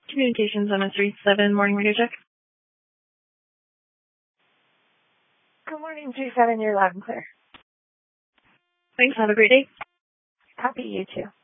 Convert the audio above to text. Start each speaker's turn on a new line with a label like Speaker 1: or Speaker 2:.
Speaker 1: Communications on a 3-7 morning radio check.
Speaker 2: Good morning, 3-7. You're loud and clear.
Speaker 1: Thanks. Have a great day.
Speaker 2: Happy you too.